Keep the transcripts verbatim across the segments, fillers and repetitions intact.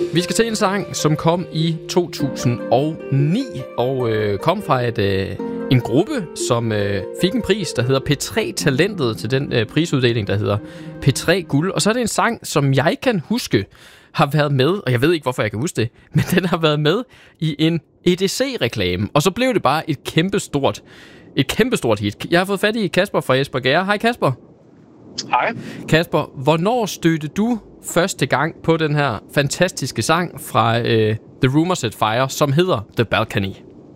Vi skal til en sang, som kom i to tusind og ni, og øh, kom fra et, øh, en gruppe, som øh, fik en pris, der hedder P tre Talentet, til den øh, prisuddeling, der hedder P tre Guld. Og så er det en sang, som jeg kan huske har været med, og jeg ved ikke, hvorfor jeg kan huske det, men den har været med i en E D C-reklame, og så blev det bare et kæmpestort, et kæmpestort hit. Jeg har fået fat i Kasper fra Espergærde. Hej Kasper. Hej. Kasper, hvornår stødte du første gang på den her fantastiske sang fra øh, The Rumour Said Fire, som hedder The Balcony?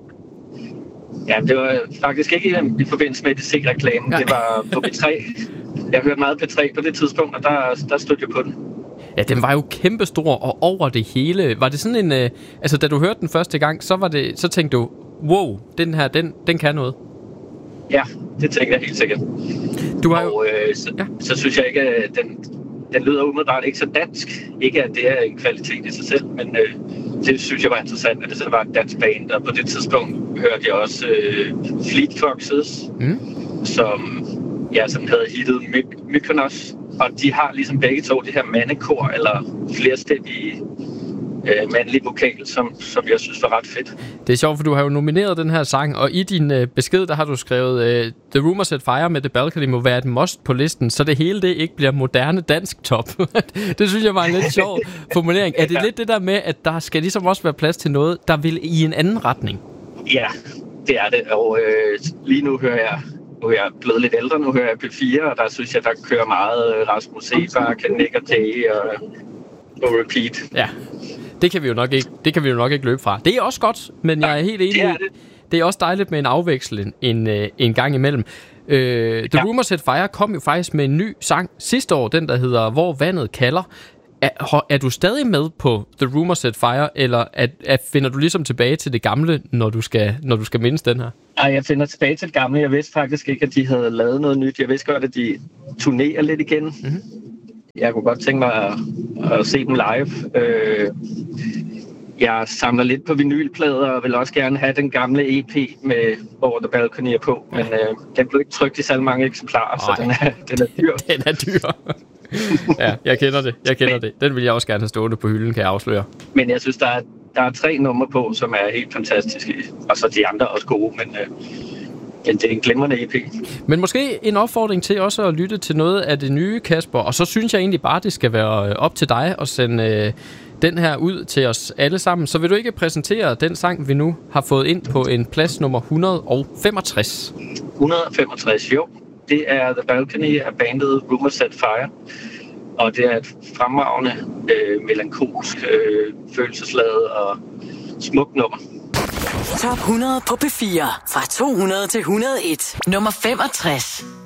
Ja, det var faktisk ikke i, i forbindelse med E D C-reklamen. Ja. Det var på P tre. Jeg hørte meget P tre på det tidspunkt, og der, der stod jeg på den. Ja, den var jo kæmpestor og over det hele. Var det sådan en... Øh, altså, da du hørte den første gang, så, var det, så tænkte du, wow, den her, den, den kan noget. Ja, det tænkte jeg helt sikkert. Du har jo... Og øh, så, ja. så synes jeg ikke, at den, den lyder umiddelbart ikke så dansk. Ikke at det er en kvalitet i sig selv, men øh, det synes jeg var interessant, at det så var et dansk band. Og på det tidspunkt hørte jeg også øh, Fleet Foxes, mm. som, ja, som havde hittet My- Mykonos. Og de har ligesom begge to det her mandekor, eller flerstemmige øh, mandlige vokal, som, som jeg synes var ret fedt. Det er sjovt, for du har jo nomineret den her sang, og i din øh, besked, der har du skrevet, øh, The Rumour Said Fire med The Balcony må være et must på listen, så det hele det ikke bliver moderne dansk top. Det synes jeg var en lidt sjov formulering. Er det ja. lidt det der med, at der skal ligesom også være plads til noget, der vil i en anden retning? Ja, det er det, og øh, lige nu hører jeg Nu er jeg blevet lidt ældre, nu hører jeg P fire, og der synes jeg, der kører meget Rasmus Seebach, Nick og Tay og, og Repeat. Ja, det kan vi jo nok ikke, det kan vi jo nok ikke løbe fra. Det er også godt, men jeg er helt enig. Det er, det. det er også dejligt med en afveksling en, en gang imellem. Uh, The ja. Rumour Said Fire kom jo faktisk med en ny sang sidste år, den der hedder Hvor vandet kalder. Er, er du stadig med på The Rumour Said Fire, eller at, at finder du ligesom tilbage til det gamle, når du skal, når du skal mindes den her? Nej, jeg finder tilbage til det gamle. Jeg vidste faktisk ikke, at de havde lavet noget nyt. Jeg vidste godt, at de turnerer lidt igen. Mm-hmm. Jeg kunne godt tænke mig at, at se dem live. Øh, jeg samler lidt på vinylplader og vil også gerne have den gamle E P med Hvor The Balcony er på. Men øh, den blev ikke trykt i så mange eksemplarer, så den er, den er dyr. Den er dyr. Ja, jeg kender det. Jeg kender men, det. Den vil jeg også gerne have stående på hylden, kan jeg afsløre. Men jeg synes, der er, der er tre numre på, som er helt fantastiske. Og så de andre er også gode, men øh, ja, det er en glimrende E P. Men måske en opfordring til også at lytte til noget af det nye, Kasper. Og så synes jeg egentlig bare, det skal være op til dig at sende øh, den her ud til os alle sammen. Så vil du ikke præsentere den sang, vi nu har fået ind på en plads nummer et hundrede og femogtres? et hundrede og femogtres, jo. Det er The Balcony af bandet Rumour Said Fire. Og det er et fremragende, øh, melankolsk, øh, følelsesladet og smukt nummer. Top hundrede på P fire. Fra to hundrede til et hundrede og en. Nummer femogtres.